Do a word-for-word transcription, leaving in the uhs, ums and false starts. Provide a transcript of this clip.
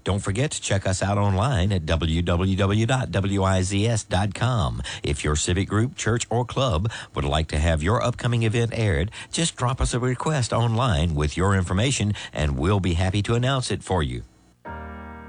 Don't forget to check us out online at w w w dot w i z s dot com. If your civic group, church, or club would like to have your upcoming event aired, just drop us a request online with your information and we'll be happy to announce it for you.